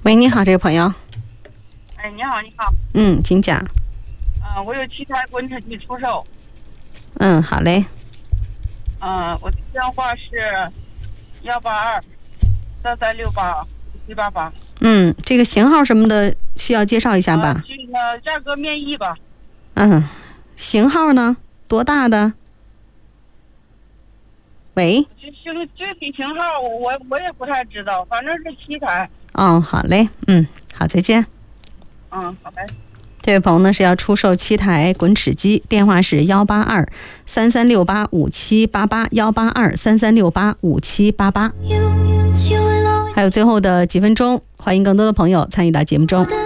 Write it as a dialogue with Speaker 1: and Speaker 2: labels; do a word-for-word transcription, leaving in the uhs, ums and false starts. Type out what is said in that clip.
Speaker 1: 喂，你好，这位朋友。
Speaker 2: 哎，你好，你好。
Speaker 1: 嗯，请讲。
Speaker 2: 嗯、呃，我有七台滚齿机出售。
Speaker 1: 嗯，好嘞。
Speaker 2: 嗯、呃，我的电话是幺八二三三六八七八八。
Speaker 1: 嗯，这个型号什么的需要介绍一下吧？
Speaker 2: 呃、这个价格面议吧。
Speaker 1: 嗯，型号呢？多大的？喂。
Speaker 2: 具具体型号我我也不太知道，反正是七台。
Speaker 1: 哦，好嘞。嗯，好，再见。
Speaker 2: 嗯，好嘞。
Speaker 1: 这位朋友呢是要出售七台滚齿机，电话是幺八二三三六八五七八八幺八二三三六八五七八八。还有最后的几分钟，欢迎更多的朋友参与到节目中。